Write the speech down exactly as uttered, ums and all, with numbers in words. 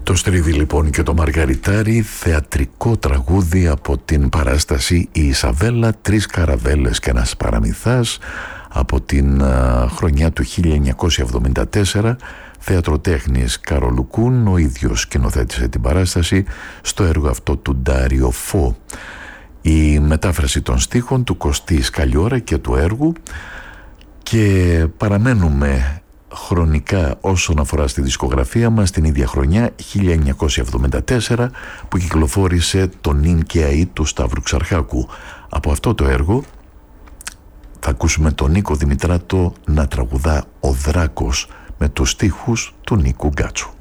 Το Στρίδι λοιπόν και το Μαργαριτάρι, θεατρικό τραγούδι από την παράσταση «Η Ισαβέλα, τρεις καραβέλες και ένας παραμυθάς» από την α, χρονιά του χίλια εννιακόσια εβδομήντα τέσσερα. Θεατροτέχνης Καρολουκούν, ο ίδιος σκηνοθέτησε την παράσταση στο έργο αυτό του Ντάριο Φω. Η μετάφραση των στίχων του Κωστή Σκαλιώρα και του έργου, και παραμένουμε χρονικά όσον αφορά στη δισκογραφία μας την ίδια χρονιά, χίλια εννιακόσια εβδομήντα τέσσερα, που κυκλοφόρησε το Νιν και Αΐ του Σταύρου Ξαρχάκου. Από αυτό το έργο θα ακούσουμε τον Νίκο Δημητράτο να τραγουδά «Ο Δράκος» με τους στίχους του Νίκου Γκάτσου.